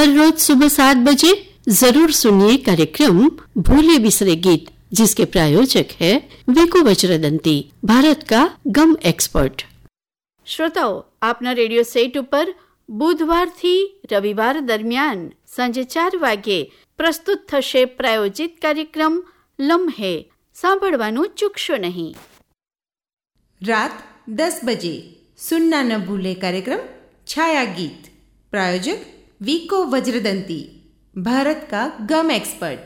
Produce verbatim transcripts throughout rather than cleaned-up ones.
हर रोज सुबह सात बजे जरूर सुनिए कार्यक्रम भूले बिसरे गीत, जिसके प्रायोजक है वेको वज्रदंती, भारत का गम एक्सपर्ट। શ્રોતાઓ, આપના રેડિયો સેટ ઉપર બુધવારથી રવિવાર દરમિયાન સાંજે ચાર વાગે પ્રસ્તુત થશે પ્રાયોજિત કાર્યક્રમ લમ્હે, સાંભળવાનું ચૂકશો નહીં। रात दस बजे सुनना न भूले कार्यक्रम छाया गीत, प्रायोजक वीको वज्रदंती, भारत का गम एक्सपर्ट।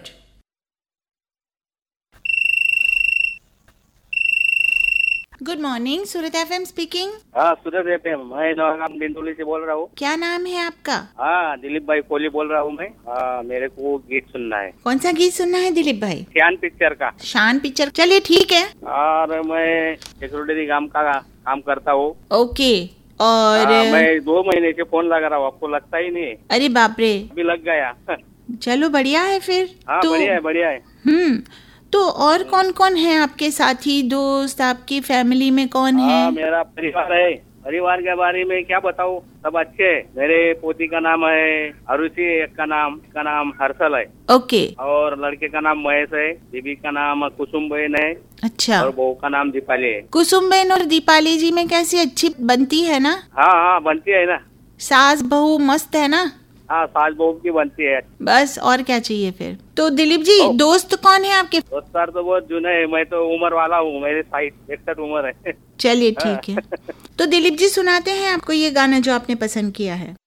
गुड मॉर्निंग, सूरत एफएम स्पीकिंग। हाँ, सूरत एफएम, मैं नौगाम बिंदुली से बोल रहा हूँ। क्या नाम है आपका? हाँ, दिलीप भाई कोहली बोल रहा हूँ मैं। हाँ, मेरे को गीत सुनना है। कौन सा गीत सुनना है दिलीप भाई? शान पिक्चर का। शान पिक्चर, चलिए ठीक है। और मैं सिक्योरिटी काम का काम करता हूँ। ओके। और हाँ, मैं दो महीने से फोन लगा रहा हूँ, आपको लगता ही नहीं। अरे बाप रे, अभी लग गया। चलो बढ़िया है फिर। हाँ, तो बढ़िया है, बढ़िया है। हम्म तो और कौन कौन है आपके साथी दोस्त, आपकी फैमिली में कौन है? हाँ, मेरा परिवार है। परिवार के बारे में क्या बताऊँ, सब अच्छे है। मेरे पोती का नाम है अरुषि, एक का नाम का नाम हर्षल है। ओके। और लड़के का नाम महेश है, बीबी का नाम कुसुम बहन है। अच्छा। और बहू का नाम दीपाली है। कुसुम बहन और दीपाली जी में कैसी अच्छी बनती है ना? हाँ हाँ, बनती है ना। सास बहू मस्त है ना? हाँ, सास बहू की बनती है। बस और क्या चाहिए फिर। तो दिलीप जी, दोस्त कौन है आपके? दोस्त यार तो बहुत जुने है, मैं तो उम्र वाला हूँ, मेरे साइड इकसठ उम्र है। चलिए ठीक है। तो दिलीप जी सुनाते हैं आपको ये गाना जो आपने पसंद किया है।